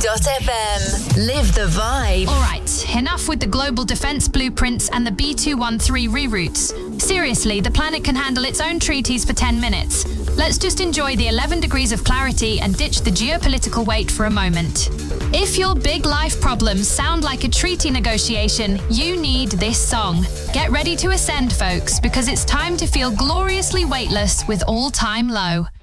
B213.fm. Live the vibe. All right, enough with the global defense blueprints and the B213 reroutes. Seriously, the planet can handle its own treaties for 10 minutes. Let's just enjoy the 11 degrees of clarity and ditch the geopolitical weight for a moment. If your big life problems sound like a treaty negotiation, you need this song. Get ready to ascend, folks, because it's time to feel gloriously weightless with All Time Low.